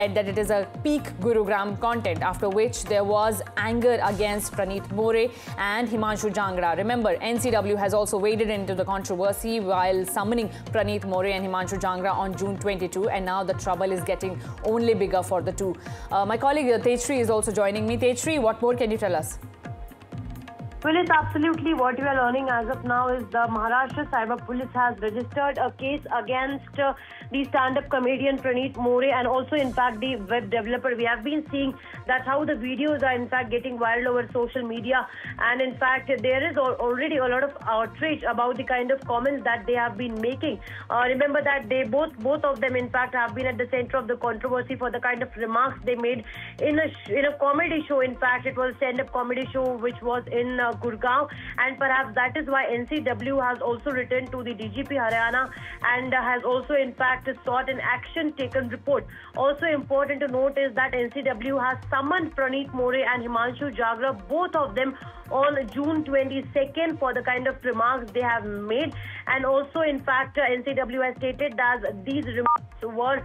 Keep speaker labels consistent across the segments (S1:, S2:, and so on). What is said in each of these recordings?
S1: that it is a peak Gurugram content, after which there was anger against Praneeth More and Himanshu Jangra. Remember, NCW has also waded into the controversy while summoning Praneeth More and Himanshu Jangra on June 22, and now the trouble is getting only bigger for the two. My colleague Tejashree is also joining me. Tejashree, what more can you tell us?
S2: Well, it's absolutely what we are learning as of now is the Maharashtra Cyber Police has registered a case against the stand-up comedian Praneeth More and also, in fact, the web developer. We have been seeing that's how the videos are, in fact, getting viral over social media. And, in fact, there is already a lot of outrage about the kind of comments that they have been making. Remember that they both of them, in fact, have been at the center of the controversy for the kind of remarks they made in a comedy show. In fact, it was a stand-up comedy show which was in Gurgaon, and perhaps that is why NCW has also written to the DGP Haryana and has also, in fact, sought an action taken report. Also important to note is that NCW has summoned Praneeth More and Himanshu Jangra, both of them, on June 22nd for the kind of remarks they have made. And also, in fact, NCW has stated that these remarks were,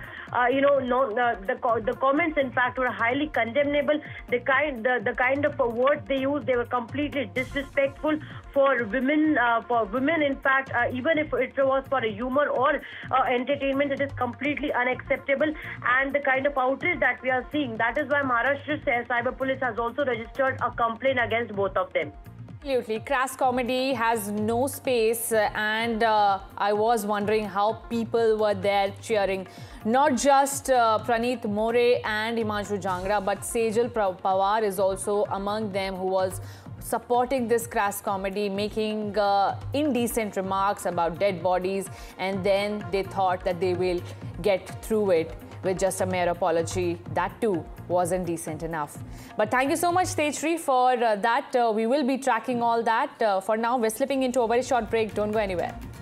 S2: the comments, in fact, were highly condemnable. The kind of words they used, they were completely disrespectful for women. In fact, even if it was for a humor or entertainment, it is completely unacceptable. And the kind of outrage that we are seeing, that is why Maharashtra Cyber Police has also registered a complaint against both of them.
S1: Absolutely. Crass comedy has no space, and I was wondering how people were there cheering. Not just Praneeth More and Himanshu Jangra, but Sejal Pawar is also among them, who was supporting this crass comedy, making indecent remarks about dead bodies, and then they thought that they will get through it with just a mere apology. That too wasn't decent enough. But thank you so much, Tejashree, for that. We will be tracking all that. For now, we're slipping into a very short break. Don't go anywhere.